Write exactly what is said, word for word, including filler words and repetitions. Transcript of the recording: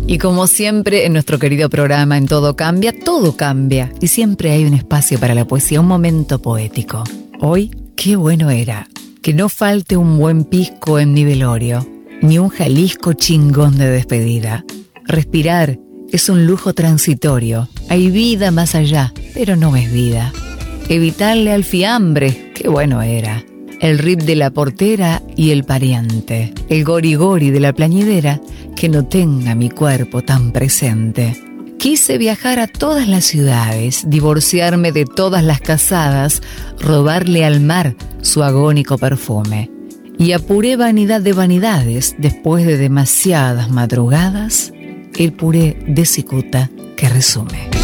Y como siempre en nuestro querido programa En Todo Cambia, todo cambia y siempre hay un espacio para la poesía, un momento poético. Hoy, qué bueno era que no falte un buen pisco en mi velorio, ni un Jalisco chingón de despedida. Respirar es un lujo transitorio, hay vida más allá, pero no es vida. Evitarle al fiambre, qué bueno era. El rip de la portera y el pariente, el gorigori de la plañidera, que no tenga mi cuerpo tan presente. Quise viajar a todas las ciudades, divorciarme de todas las casadas, robarle al mar su agónico perfume. Y apuré vanidad de vanidades, después de demasiadas madrugadas, el puré de cicuta que resume.